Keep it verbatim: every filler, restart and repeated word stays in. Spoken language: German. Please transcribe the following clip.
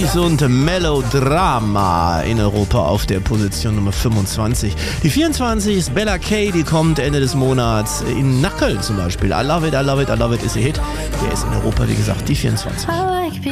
Peace und Melodrama in Europa auf der Position Nummer fünfundzwanzig. Die vierundzwanzig ist Bella Kay, die kommt Ende des Monats in, nach Köln zum Beispiel. I Love It, I Love It, I Love It ist ihr Hit. Der ist in Europa, wie gesagt, die vierundzwanzig.